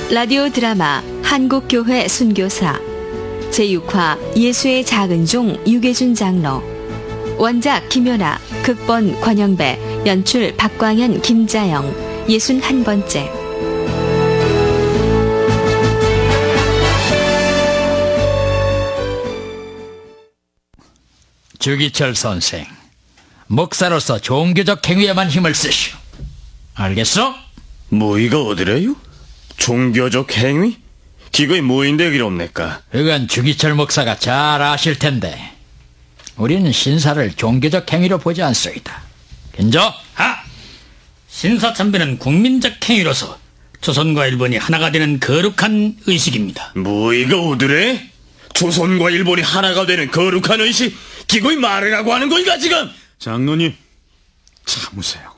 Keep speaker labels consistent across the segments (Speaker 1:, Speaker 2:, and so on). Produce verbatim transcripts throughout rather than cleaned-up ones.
Speaker 1: 라디오 드라마 한국교회 순교사 제육 화 예수의 작은 종 유계준 장로, 원작 김연아, 극본 권영배, 연출 박광현, 김자영, 예순한 번째.
Speaker 2: 주기철 선생, 목사로서 종교적 행위에만 힘을 쓰시오. 알겠어?
Speaker 3: 뭐이가 어디래요? 종교적 행위? 기거이 뭐인데 그럽니까?
Speaker 2: 그건 주기철 목사가 잘 아실 텐데 우리는 신사를 종교적 행위로 보지 않소이다. 긴조?
Speaker 4: 하! 신사참배는 국민적 행위로서 조선과 일본이 하나가 되는 거룩한 의식입니다.
Speaker 3: 뭐이가 어디래? 조선과 일본이 하나가 되는 거룩한 의식? 기거이 말이라고 하는 거이가 지금?
Speaker 5: 장로님, 참으세요.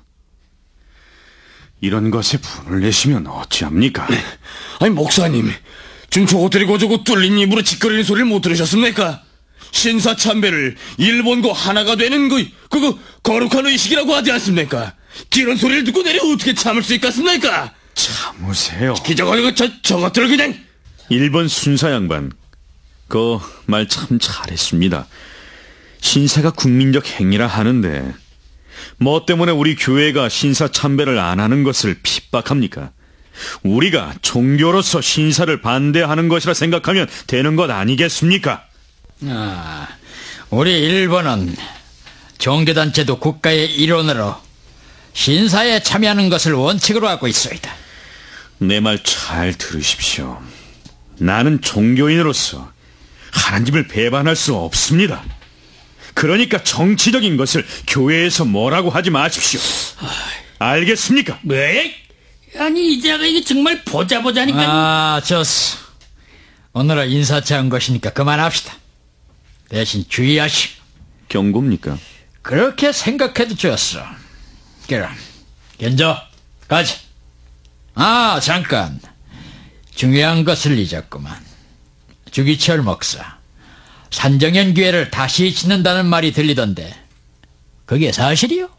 Speaker 5: 이런 것에 분을 내시면 어찌합니까?
Speaker 3: 아니 목사님, 지금 저것들이 고저고 뚫린 입으로 짓거리는 소리를 못 들으셨습니까? 신사참배를 일본과 하나가 되는 그, 그거 거룩한 의식이라고 하지 않습니까? 이런 소리를 듣고 내려 어떻게 참을 수 있겠습니까?
Speaker 5: 참으세요.
Speaker 3: 기저거리고 저, 저것들을 그냥.
Speaker 5: 일본 순사 양반, 그 말 참 잘했습니다. 신사가 국민적 행위라 하는데 뭐 때문에 우리 교회가 신사 참배를 안 하는 것을 핍박합니까? 우리가 종교로서 신사를 반대하는 것이라 생각하면 되는 것 아니겠습니까?
Speaker 2: 아, 우리 일본은 종교단체도 국가의 일원으로 신사에 참여하는 것을 원칙으로 하고 있소이다.
Speaker 5: 내 말 잘 들으십시오. 나는 종교인으로서 하나님을 배반할 수 없습니다. 그러니까 정치적인 것을 교회에서 뭐라고 하지 마십시오. 알겠습니까?
Speaker 4: 왜? 아니 이자가 이게 정말 보자 보자니까.
Speaker 2: 아, 좋소. 오늘은 인사차 한 것이니까 그만합시다. 대신 주의하시오.
Speaker 5: 경고입니까?
Speaker 2: 그렇게 생각해도 좋았어. 그럼 견조 가자. 아, 잠깐. 중요한 것을 잊었구만. 주기철 목사, 산정현 교회를 다시 짓는다는 말이 들리던데 그게 사실이요?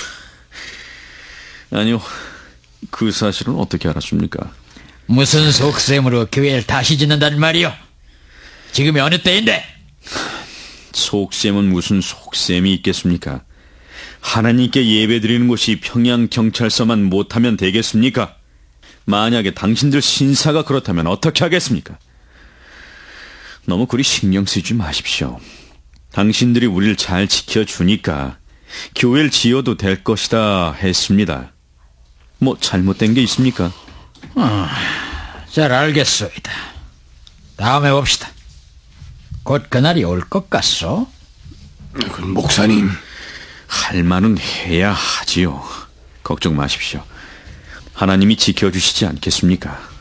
Speaker 5: 아니요, 그 사실은 어떻게 알았습니까?
Speaker 2: 무슨 속셈으로 교회를 다시 짓는다는 말이요? 지금이 어느 때인데?
Speaker 5: 속셈은 무슨 속셈이 있겠습니까? 하나님께 예배드리는 곳이 평양경찰서만 못하면 되겠습니까? 만약에 당신들 신사가 그렇다면 어떻게 하겠습니까? 너무 그리 신경 쓰지 마십시오. 당신들이 우리를 잘 지켜주니까 교회를 지어도 될 것이다 했습니다. 뭐 잘못된 게 있습니까?
Speaker 2: 어, 잘 알겠소이다. 다음에 봅시다. 곧 그날이 올 것 같소?
Speaker 3: 그 목사님,
Speaker 5: 할 말은 해야 하지요. 걱정 마십시오. 하나님이 지켜주시지 않겠습니까?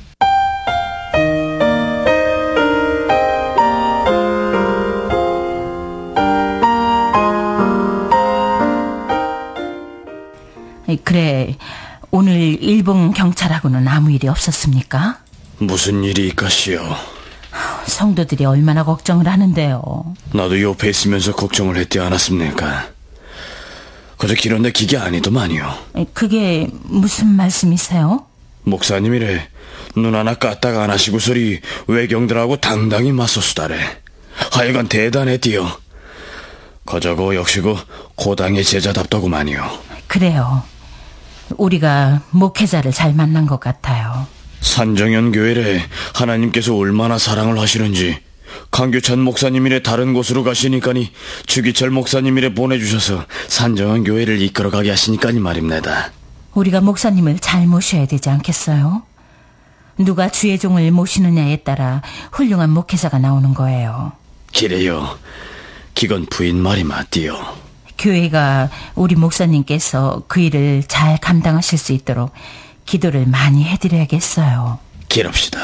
Speaker 6: 그래, 오늘 일본 경찰하고는 아무 일이 없었습니까?
Speaker 3: 무슨 일이 있겠시요?
Speaker 6: 성도들이 얼마나 걱정을 하는데요.
Speaker 3: 나도 옆에 있으면서 걱정을 했지 않았습니까? 그저 기런데 기계 아니더만요.
Speaker 6: 그게 무슨 말씀이세요?
Speaker 3: 목사님이래 눈 하나 까딱 안 하시고 소리 외경들하고 당당히 맞서수다래. 하여간 대단했디요. 거저고 역시고 고당의 제자답더구만요.
Speaker 6: 그래요. 우리가 목회자를 잘 만난 것 같아요.
Speaker 3: 산정현 교회래 하나님께서 얼마나 사랑을 하시는지 강교찬 목사님이래 다른 곳으로 가시니까니 주기철 목사님이래 보내주셔서 산정현 교회를 이끌어가게 하시니까니 말입니다.
Speaker 6: 우리가 목사님을 잘 모셔야 되지 않겠어요? 누가 주의 종을 모시느냐에 따라 훌륭한 목회자가 나오는 거예요.
Speaker 3: 기래요. 기건 부인 말이 맞디요.
Speaker 6: 교회가 우리 목사님께서 그 일을 잘 감당하실 수 있도록 기도를 많이 해드려야겠어요.
Speaker 3: 기럽시다.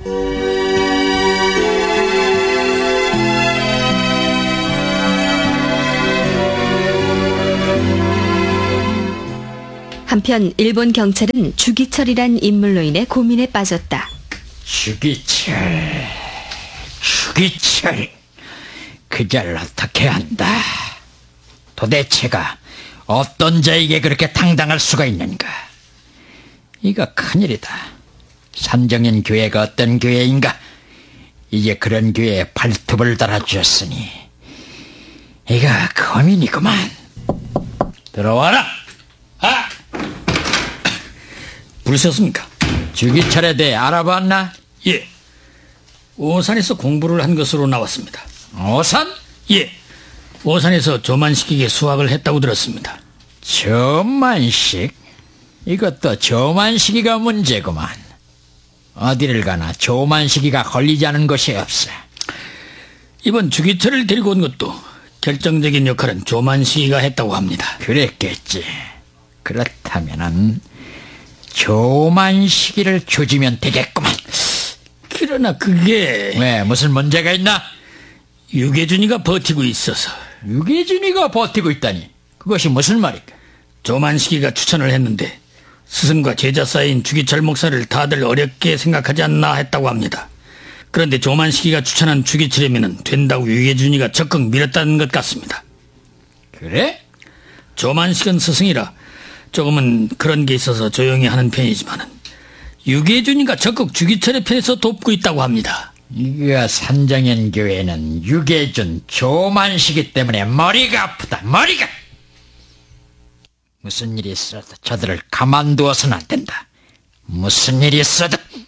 Speaker 1: 한편 일본 경찰은 주기철이란 인물로 인해 고민에 빠졌다.
Speaker 2: 주기철, 주기철, 그자를 어떻게 한다. 도대체가 어떤 자에게 그렇게 당당할 수가 있는가. 이거 큰일이다. 산정인 교회가 어떤 교회인가? 이제 그런 교회에 발톱을 달아주었으니 이가 거민이구만. 들어와라.
Speaker 4: 아! 부르셨습니까?
Speaker 2: 주기철에 대해 알아봤나?
Speaker 4: 예. 오산에서 공부를 한 것으로 나왔습니다.
Speaker 2: 오산?
Speaker 4: 예. 오산에서 조만식에게 수학을 했다고 들었습니다.
Speaker 2: 조만식? 이것도 조만식이가 문제구만. 어디를 가나 조만식이가 걸리지 않은 곳이 없어.
Speaker 4: 이번 주기철을 데리고 온 것도 결정적인 역할은 조만식이가 했다고 합니다.
Speaker 2: 그랬겠지. 그렇다면은 조만식이를 조지면 되겠구만.
Speaker 4: 그러나 그게
Speaker 2: 왜, 무슨 문제가 있나?
Speaker 4: 유계준이가 버티고 있어서.
Speaker 2: 유계준이가 버티고 있다니 그것이 무슨 말일까?
Speaker 4: 조만식이가 추천을 했는데 스승과 제자 사이인 주기철 목사를 다들 어렵게 생각하지 않나 했다고 합니다. 그런데 조만식이가 추천한 주기철이면 된다고 유계준이가 적극 밀었다는 것 같습니다.
Speaker 2: 그래?
Speaker 4: 조만식은 스승이라 조금은 그런 게 있어서 조용히 하는 편이지만은 유계준이가 적극 주기철의 편에서 돕고 있다고 합니다.
Speaker 2: 이거 산정인 교회는 유계준, 조만식이 때문에 머리가 아프다. 머리가. 무슨 일이 있어도 저들을 가만두어서는 안 된다. 무슨 일이 있어도